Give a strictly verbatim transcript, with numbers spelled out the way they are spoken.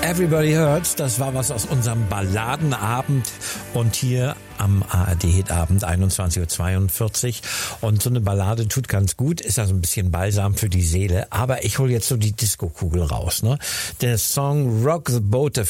Everybody Hurts, das war was aus unserem Balladenabend und hier am A R D-Hit-Abend einundzwanzig Uhr zweiundvierzig. Und so eine Ballade tut ganz gut, ist also ein bisschen Balsam für die Seele. Aber ich hole jetzt so die Disco-Kugel raus. Ne? Der Song Rock the Boat of